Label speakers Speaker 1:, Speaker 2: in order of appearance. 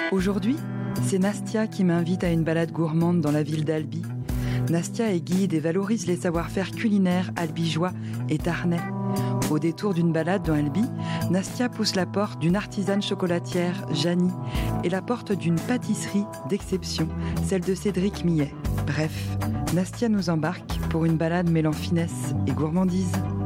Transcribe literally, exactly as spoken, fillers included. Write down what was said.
Speaker 1: Aujourd'hui, c'est Nastia qui m'invite à une balade gourmande dans la ville d'Albi. Nastia est guide et valorise les savoir-faire culinaires albigeois et tarnais. Au détour d'une balade dans Albi, Nastia pousse la porte d'une artisane chocolatière, Janie, et la porte d'une pâtisserie d'exception, celle de Cédric Millet. Bref, Nastia nous embarque pour une balade mêlant finesse et gourmandise.